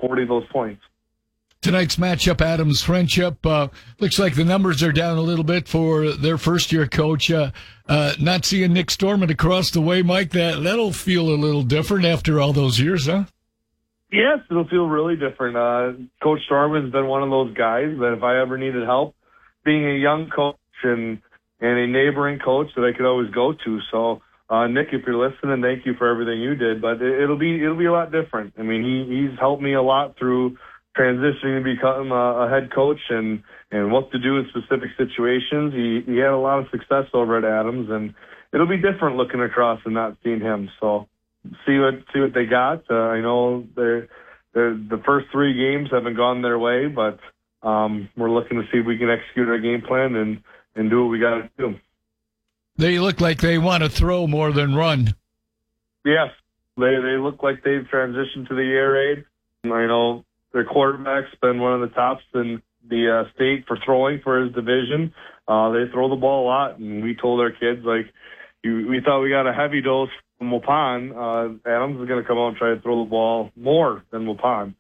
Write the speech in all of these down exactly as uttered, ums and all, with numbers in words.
forty of those points. Tonight's matchup, Adams Friendship, uh, looks like the numbers are down a little bit for their first-year coach. Uh, uh, not seeing Nick Storman across the way, Mike, that, that'll feel a little different after all those years, huh? Yes, it'll feel really different. Uh, Coach Storman's been one of those guys that if I ever needed help, being a young coach and, and a neighboring coach that I could always go to. So, uh, Nick, if you're listening, thank you for everything you did. But it, it'll be it'll be a lot different. I mean, he, he's helped me a lot through transitioning to become a, a head coach and, and what to do in specific situations. He, he had a lot of success over at Adams, and it'll be different looking across and not seeing him. So see what see what they got. Uh, I know they're, they're, the first three games haven't gone their way, but um, we're looking to see if we can execute our game plan and, and do what we got to do. They look like they want to throw more than run. Yes, they they look like they've transitioned to the air raid. I know their quarterback's been one of the tops in the uh, state for throwing for his division. Uh, they throw the ball a lot, and we told our kids, like, you, we thought we got a heavy dose from Waupun. Uh, Adams is going to come out and try to throw the ball more than Waupun.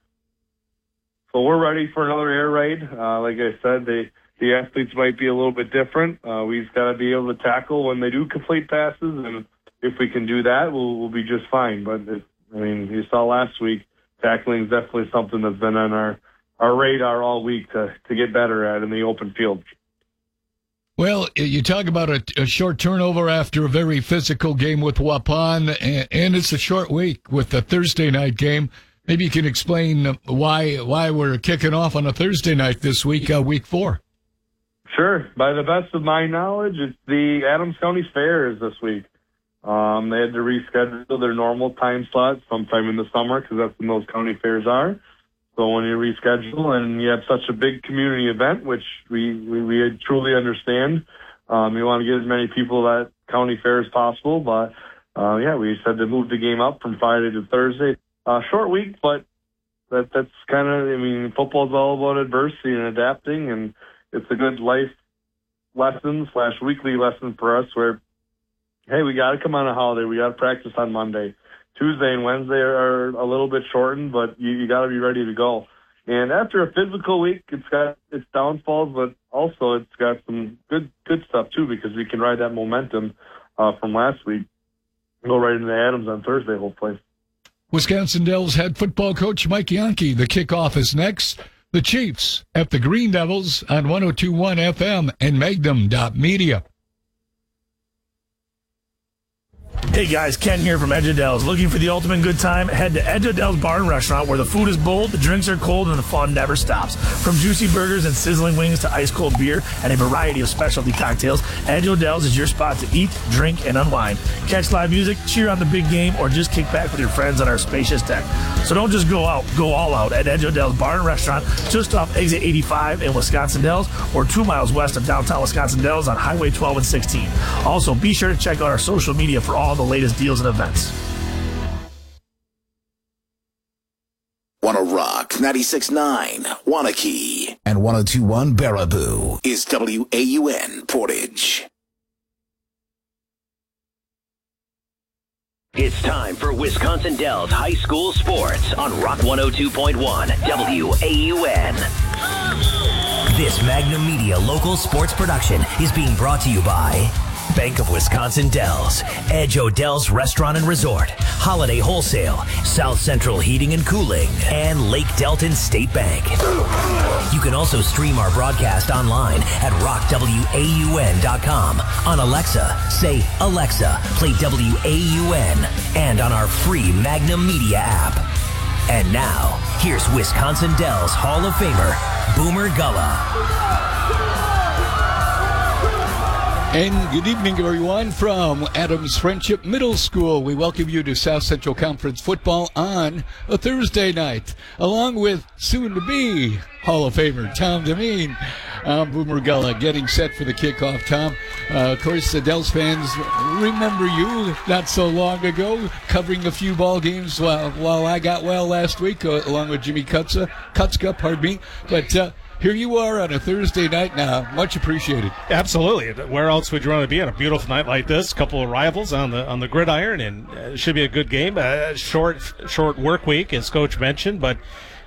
So we're ready for another air raid. Uh, like I said, they, the athletes might be a little bit different. Uh, we've got to be able to tackle when they do complete passes, and if we can do that, we'll, we'll be just fine. But, it, I mean, you saw last week, tackling is definitely something that's been on our, our radar all week to, to get better at in the open field. Well, you talk about a, a short turnover after a very physical game with Waupun, and, and it's a short week with the Thursday night game. Maybe you can explain why why we're kicking off on a Thursday night this week, uh, week four. Sure. By the best of my knowledge, it's the Adams County Fairs this week. Um, they had to reschedule their normal time slot sometime in the summer because that's when those county fairs are. So when you reschedule and you have such a big community event, which we, we, we truly understand, um, you want to get as many people to that county fair as possible. But, uh, yeah, we just had to move the game up from Friday to Thursday. Uh, short week, but that that's kind of, I mean, football's all about adversity and adapting, and it's a good life lesson slash weekly lesson for us where, hey, we got to come on a holiday. We got to practice on Monday. Tuesday and Wednesday are a little bit shortened, but you, you got to be ready to go. And after a physical week, it's got its downfalls, but also it's got some good good stuff too because we can ride that momentum uh, from last week. Go right into Adams on Thursday, hopefully. Wisconsin Dells head football coach Mike Yankee. The kickoff is next. The Chiefs at the Green Devils on one oh two point one F M and Magnum dot media. Hey guys, Ken here from Edge of Dells. Looking for the ultimate good time? Head to Edge of Dells Bar and Restaurant where the food is bold, the drinks are cold, and the fun never stops. From juicy burgers and sizzling wings to ice cold beer and a variety of specialty cocktails, Edge of Dells is your spot to eat, drink, and unwind. Catch live music, cheer on the big game, or just kick back with your friends on our spacious deck. So don't just go out, go all out at Edge of Dells Bar and Restaurant just off Exit eighty-five in Wisconsin Dells or two miles west of downtown Wisconsin Dells on Highway twelve and sixteen. Also, be sure to check out our social media for all the latest deals and events. Wanna Rock ninety-six point nine Wanakee and one oh two point one Baraboo is W A U N Portage. It's time for Wisconsin Dells High School Sports on Rock one oh two point one W A U N. This Magnum Media local sports production is being brought to you by Bank of Wisconsin Dells, Edge O'Dell's Restaurant and Resort, Holiday Wholesale, South Central Heating and Cooling, and Lake Delton State Bank. You can also stream our broadcast online at rock W A U N dot com. On Alexa, say, Alexa, play W A U N, and on our free Magnum Media app. And now, here's Wisconsin Dells Hall of Famer, Boomer Gullah. And good evening, everyone, from Adams Friendship Middle School. We welcome you to South Central Conference football on a Thursday night, along with soon-to-be Hall of Famer Tom Demeen. I'm Boomer Gullah, getting set for the kickoff, Tom. Uh, of course, the Dells fans remember you not so long ago, covering a few ball games while, while I got well last week, uh, along with Jimmy Kutza, Kutzka, pardon me. But uh, here you are on a Thursday night now. Much appreciated. Absolutely. Where else would you want to be on a beautiful night like this? A couple of rivals on the on the gridiron, and uh, it should be a good game. Uh, short short work week, as Coach mentioned, but